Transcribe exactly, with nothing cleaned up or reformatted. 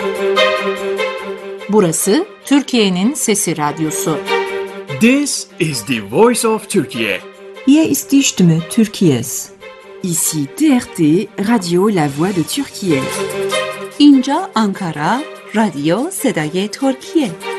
Burası Türkiye'nin Sesi Radyosu. This is the voice of Turkey. Hier ist die Stimme Türkiye's. Ici T R T, Radio La Voix de Türkiye. اینجا آنکارا، رادیو صدای ترکیه.